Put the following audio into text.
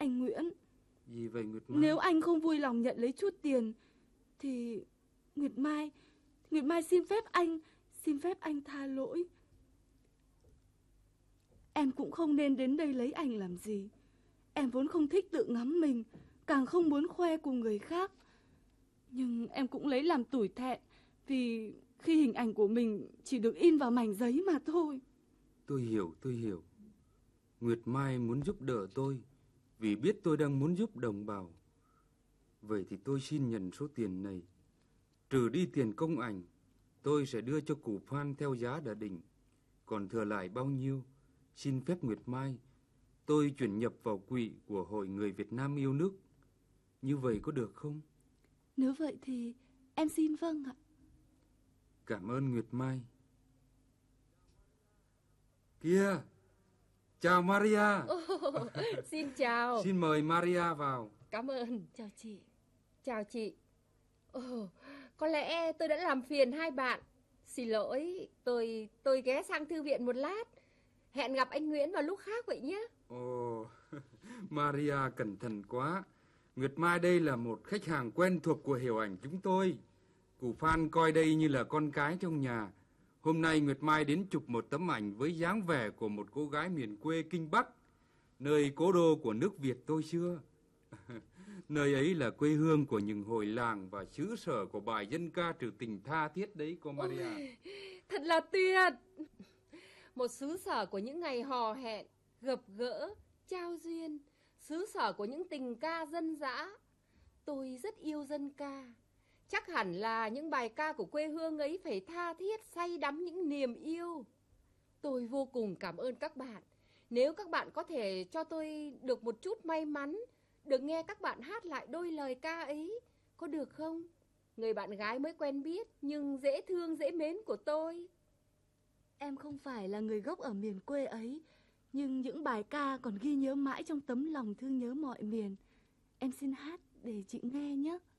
Anh Nguyễn. Gì vậy Nguyệt Mai? Nếu anh không vui lòng nhận lấy chút tiền thì Nguyệt Mai xin phép anh tha lỗi. Em cũng không nên đến đây lấy ảnh làm gì. Em vốn không thích tự ngắm mình, càng không muốn khoe cùng người khác. Nhưng em cũng lấy làm tủi thẹn vì khi hình ảnh của mình chỉ được in vào mảnh giấy mà thôi. Tôi hiểu. Nguyệt Mai muốn giúp đỡ tôi vì biết tôi đang muốn giúp đồng bào. Vậy thì tôi xin nhận số tiền này. Trừ đi tiền công ảnh, tôi sẽ đưa cho cụ Phan theo giá đã định. Còn thừa lại bao nhiêu, xin phép Nguyệt Mai tôi chuyển nhập vào quỹ của Hội Người Việt Nam yêu nước. Như vậy có được không? Nếu vậy thì em xin vâng ạ. Cảm ơn Nguyệt Mai. Kìa, chào Maria. Xin chào. Xin mời Maria vào. Cảm ơn. Chào chị. Chào chị. Có lẽ tôi đã làm phiền hai bạn. Xin lỗi, tôi ghé sang thư viện một lát. Hẹn gặp anh Nguyễn vào lúc khác vậy nhé. Maria cẩn thận quá. Nguyệt Mai đây là một khách hàng quen thuộc của Hiểu Ảnh chúng tôi. Cụ Phan coi đây như là con cái trong nhà. Hôm nay Nguyệt Mai đến chụp một tấm ảnh với dáng vẻ của một cô gái miền quê Kinh Bắc, nơi cố đô của nước Việt tôi xưa. Nơi ấy là quê hương của những hội làng và xứ sở của bài dân ca trữ tình tha thiết đấy cô Maria. Thật là tuyệt. Một xứ sở của những ngày hò hẹn, gặp gỡ, trao duyên, xứ sở của những tình ca dân dã. Tôi rất yêu dân ca. Chắc hẳn là những bài ca của quê hương ấy phải tha thiết, say đắm những niềm yêu. Tôi vô cùng cảm ơn các bạn. Nếu các bạn có thể cho tôi được một chút may mắn, được nghe các bạn hát lại đôi lời ca ấy, có được không? Người bạn gái mới quen biết nhưng dễ thương dễ mến của tôi. Em không phải là người gốc ở miền quê ấy, nhưng những bài ca còn ghi nhớ mãi trong tấm lòng thương nhớ mọi miền. Em xin hát để chị nghe nhé.